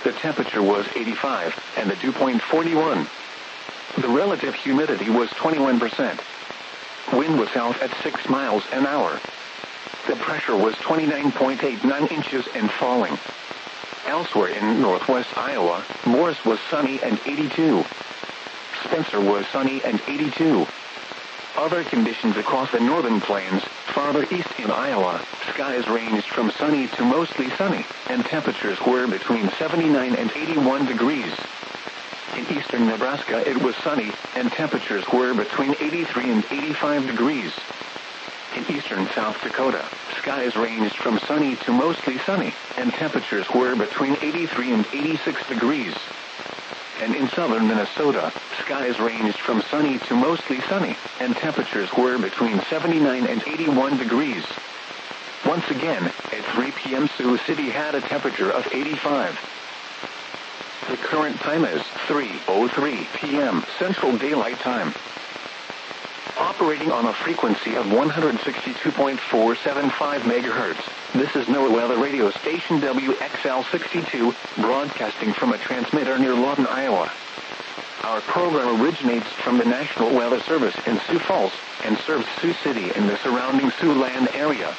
the temperature was 85, and the dew point 41. The relative humidity was 21%. Wind was south at 6 miles an hour. The pressure was 29.89 inches and falling. Elsewhere in northwest Iowa, Morris was sunny and 82. Spencer was sunny and 82. Other conditions across the northern plains, farther east in Iowa, skies ranged from sunny to mostly sunny, and temperatures were between 79 and 81 degrees. In eastern Nebraska it was sunny, and temperatures were between 83 and 85 degrees. In eastern South Dakota, skies ranged from sunny to mostly sunny, and temperatures were between 83 and 86 degrees. And in southern Minnesota, skies ranged from sunny to mostly sunny, and temperatures were between 79 and 81 degrees. Once again, at 3 p.m. Sioux City had a temperature of 85. The current time is 3:03 p.m. Central Daylight Time. Operating on a frequency of 162.475 megahertz, this is NOAA Weather Radio Station WXL62, broadcasting from a transmitter near Lawton, Iowa. Our program originates from the National Weather Service in Sioux Falls and serves Sioux City and the surrounding Siouxland area.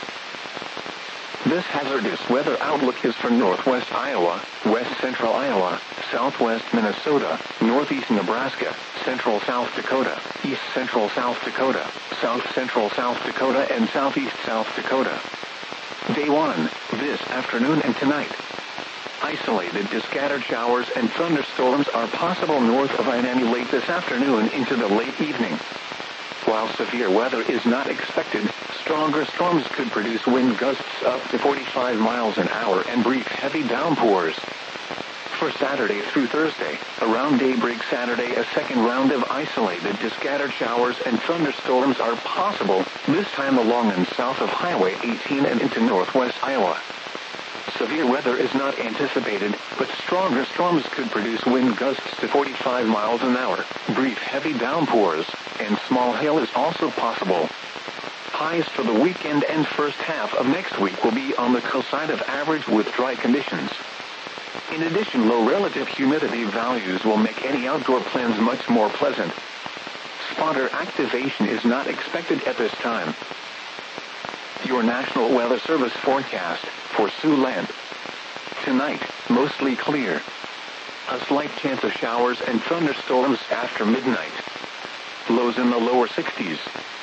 This hazardous weather outlook is for northwest Iowa, west central Iowa, southwest Minnesota, northeast Nebraska, central South Dakota, east central South Dakota, south central South Dakota, and southeast South Dakota. Day 1, this afternoon and tonight. Isolated to scattered showers and thunderstorms are possible north of I-90 late this afternoon into the late evening. While severe weather is not expected, stronger storms could produce wind gusts up to 45 miles an hour and brief heavy downpours. For Saturday through Thursday, around daybreak Saturday, a second round of isolated to scattered showers and thunderstorms are possible, this time along and south of Highway 18 and into northwest Iowa. Severe weather is not anticipated, but stronger storms could produce wind gusts to 45 miles an hour, brief heavy downpours, and small hail is also possible. Highs for the weekend and first half of next week will be on the coast side of average with dry conditions. In addition, low relative humidity values will make any outdoor plans much more pleasant. Spotter activation is not expected at this time. Your National Weather Service forecast for Siouxland. Tonight, mostly clear. A slight chance of showers and thunderstorms after midnight. Lows in the lower 60s.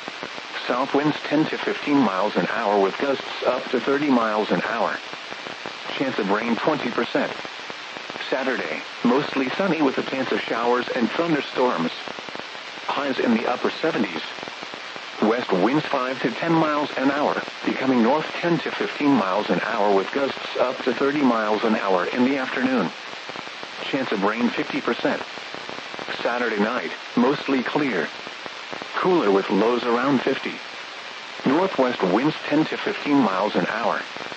South winds 10 to 15 miles an hour with gusts up to 30 miles an hour. Chance of rain 20%. Saturday, mostly sunny with a chance of showers and thunderstorms. Highs in the upper 70s. West winds 5 to 10 miles an hour, becoming north 10 to 15 miles an hour with gusts up to 30 miles an hour in the afternoon. Chance of rain 50%. Saturday night, mostly clear. Cooler with lows around 50. Northwest winds 10 to 15 miles an hour.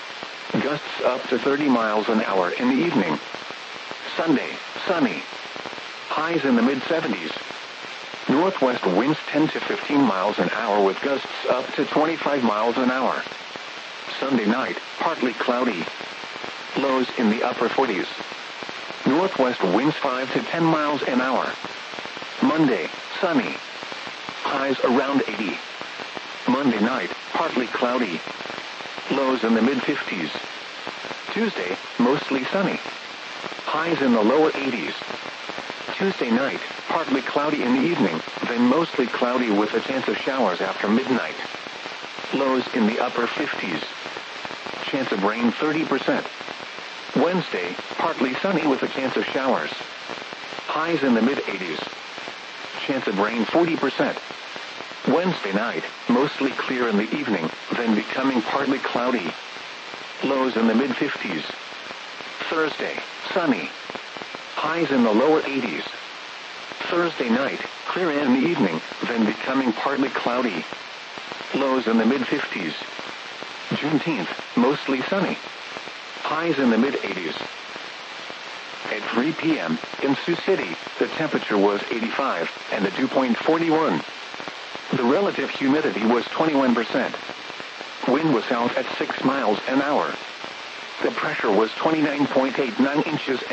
Gusts up to 30 miles an hour in the evening. Sunday, sunny. Highs in the mid-70s. Northwest winds 10 to 15 miles an hour with gusts up to 25 miles an hour. Sunday night, partly cloudy. Lows in the upper 40s. Northwest winds 5 to 10 miles an hour. Monday, sunny. Highs around 80. Monday night, partly cloudy. Lows in the mid-50s. Tuesday, mostly sunny. Highs in the lower 80s. Tuesday night, partly cloudy in the evening, then mostly cloudy with a chance of showers after midnight. Lows in the upper 50s. Chance of rain 30%. Wednesday, partly sunny with a chance of showers. Highs in the mid-80s. Chance of rain 40%. Wednesday night, mostly clear in the evening, then becoming partly cloudy. Lows in the mid-50s. Thursday, sunny. Highs in the lower 80s. Thursday night, clear in the evening, then becoming partly cloudy. Lows in the mid-50s. Juneteenth, mostly sunny. Highs in the mid-80s. At 3 p.m., in Sioux City, the temperature was 85, and the dew point 41. The relative humidity was 21%. Wind was south at 6 miles an hour. The pressure was 29.89 inches